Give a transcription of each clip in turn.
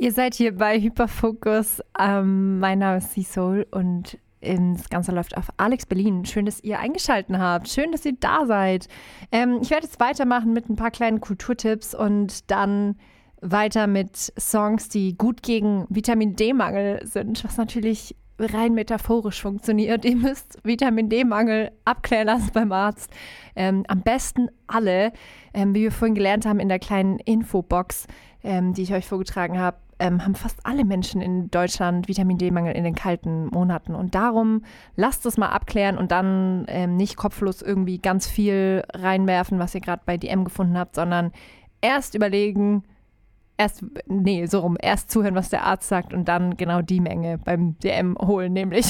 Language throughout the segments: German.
Ihr seid hier bei Hyperfokus. Mein Name ist C-Soul und das Ganze läuft auf Alex Berlin. Schön, dass ihr eingeschaltet habt. Schön, dass ihr da seid. Ich werde jetzt weitermachen mit ein paar kleinen Kulturtipps und dann weiter mit Songs, die gut gegen Vitamin D-Mangel sind, was natürlich rein metaphorisch funktioniert. Ihr müsst Vitamin D-Mangel abklären lassen beim Arzt. Am besten alle, wie wir vorhin gelernt haben in der kleinen Infobox, die ich euch vorgetragen habe, haben fast alle Menschen in Deutschland Vitamin D-Mangel in den kalten Monaten. Und darum lasst es mal abklären und dann nicht kopflos irgendwie ganz viel reinwerfen, was ihr gerade bei DM gefunden habt, sondern erst überlegen, erst zuhören, was der Arzt sagt und dann genau die Menge beim DM holen, nämlich.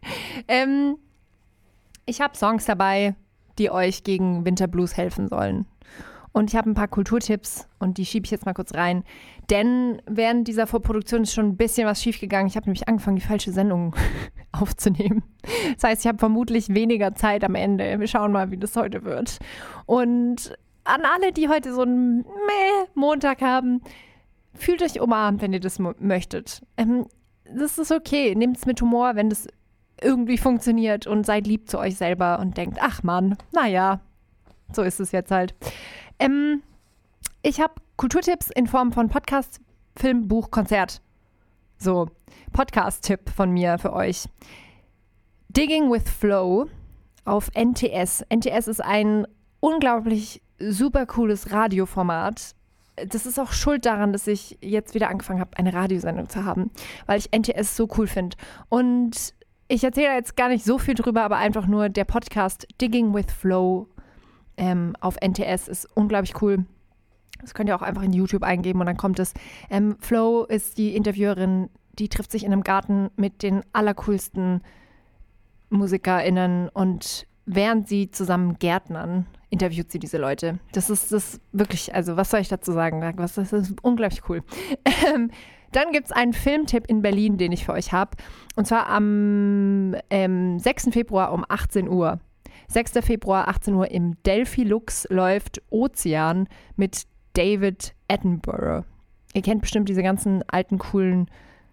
Ich habe Songs dabei, die euch gegen Winterblues helfen sollen. Und ich habe ein paar Kulturtipps und die schiebe ich jetzt mal kurz rein. Denn während dieser Vorproduktion ist schon ein bisschen was schiefgegangen. Ich habe nämlich angefangen, die falsche Sendung aufzunehmen. Das heißt, ich habe vermutlich weniger Zeit am Ende. Wir schauen mal, wie das heute wird. Und an alle, die heute so einen Montag haben, fühlt euch umarmt, wenn ihr das möchtet. Das ist okay. Nehmt es mit Humor, wenn das irgendwie funktioniert und seid lieb zu euch selber und denkt, ach Mann, naja, so ist es jetzt halt. Ich habe Kulturtipps in Form von Podcast, Film, Buch, Konzert. So, Podcast-Tipp von mir für euch. Digging with Flow auf NTS. NTS ist ein unglaublich super cooles Radioformat. Das ist auch schuld daran, dass ich jetzt wieder angefangen habe, eine Radiosendung zu haben, weil ich NTS so cool finde. Und ich erzähle jetzt gar nicht so viel drüber, aber einfach nur der Podcast Digging with Flow auf NTS ist unglaublich cool. Das könnt ihr auch einfach in YouTube eingeben und dann kommt es. Flo ist die Interviewerin, die trifft sich in einem Garten mit den allercoolsten MusikerInnen und während sie zusammen gärtnern, interviewt sie diese Leute. Das ist wirklich, also was soll ich dazu sagen? Das ist unglaublich cool. Dann gibt es einen Filmtipp in Berlin, den ich für euch habe. Und zwar am 6. Februar um 18 Uhr. 6. Februar, 18 Uhr im Delphi Lux läuft Ozean mit David Attenborough. Ihr kennt bestimmt diese ganzen alten, coolen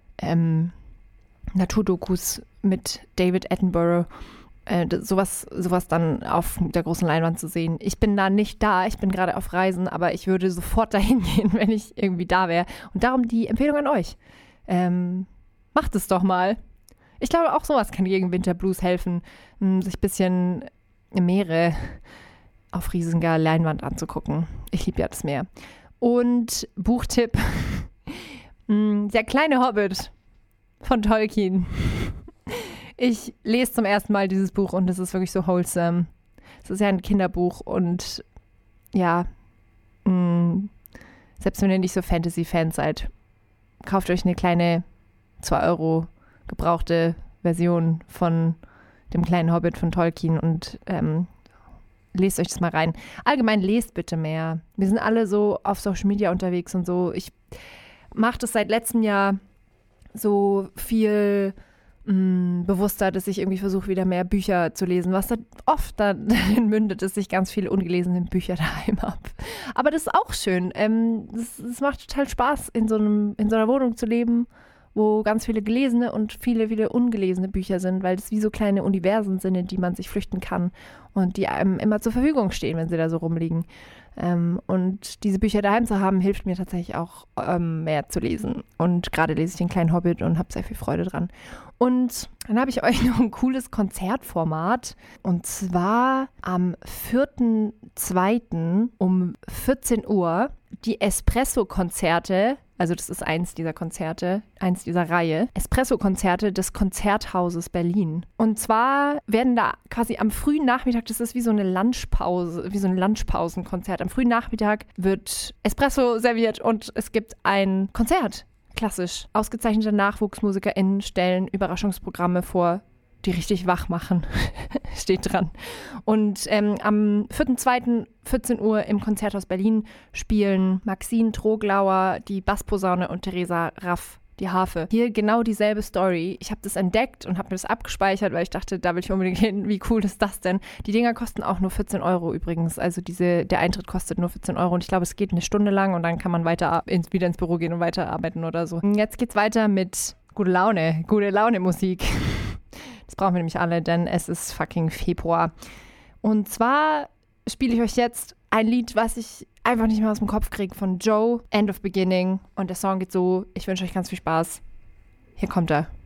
Naturdokus mit David Attenborough. Sowas dann auf der großen Leinwand zu sehen. Ich bin da nicht da, ich bin gerade auf Reisen, aber ich würde sofort dahin gehen, wenn ich irgendwie da wäre. Und darum die Empfehlung an euch. Macht es doch mal. Ich glaube, auch sowas kann gegen Winterblues helfen, sich ein bisschen Meere auf riesiger Leinwand anzugucken. Ich liebe ja das Meer. Und Buchtipp, Der kleine Hobbit von Tolkien. Ich lese zum ersten Mal dieses Buch und es ist wirklich so wholesome. Es ist ja ein Kinderbuch und ja, selbst wenn ihr nicht so Fantasy-Fans seid, kauft euch eine kleine 2 Euro gebrauchte Version von dem kleinen Hobbit von Tolkien und lest euch das mal rein. Allgemein lest bitte mehr. Wir sind alle so auf Social Media unterwegs und so. Ich mache das seit letztem Jahr so viel bewusster, dass ich irgendwie versuche, wieder mehr Bücher zu lesen, was dann oft darin mündet, dass ich ganz viele ungelesene Bücher daheim habe. Aber das ist auch schön. Das macht total Spaß, in so einer Wohnung zu leben, wo ganz viele gelesene und viele, viele ungelesene Bücher sind, weil das wie so kleine Universen sind, in die man sich flüchten kann und die einem immer zur Verfügung stehen, wenn sie da so rumliegen. Und diese Bücher daheim zu haben, hilft mir tatsächlich auch mehr zu lesen. Und gerade lese ich den kleinen Hobbit und habe sehr viel Freude dran. Und dann habe ich euch noch ein cooles Konzertformat. Und zwar am 4.2. um 14 Uhr die Espresso-Konzerte. Also das ist eins dieser Konzerte, eins dieser Reihe. Espresso-Konzerte des Konzerthauses Berlin. Und zwar werden da quasi am frühen Nachmittag, das ist wie so eine Lunchpause, wie so ein Lunchpausenkonzert. Am frühen Nachmittag wird Espresso serviert und es gibt ein Konzert. Klassisch. Ausgezeichnete NachwuchsmusikerInnen stellen Überraschungsprogramme vor, die richtig wach machen. Steht dran. Und am 4.2. 14 Uhr im Konzerthaus Berlin spielen Maxine Troglauer, die Bassposaune und Theresa Raff die Harfe. Hier genau dieselbe Story. Ich habe das entdeckt und habe mir das abgespeichert, weil ich dachte, da will ich unbedingt hin. Wie cool ist das denn? Die Dinger kosten auch nur 14 Euro übrigens. Also der Eintritt kostet nur 14 Euro und ich glaube, es geht eine Stunde lang und dann kann man wieder ins Büro gehen und weiterarbeiten oder so. Jetzt geht's weiter mit gute Laune Musik. Das brauchen wir nämlich alle, denn es ist fucking Februar. Und zwar spiele ich euch jetzt ein Lied, was ich einfach nicht mehr aus dem Kopf kriege, von Joe, End of Beginning. Und der Song geht so, ich wünsche euch ganz viel Spaß. Hier kommt er.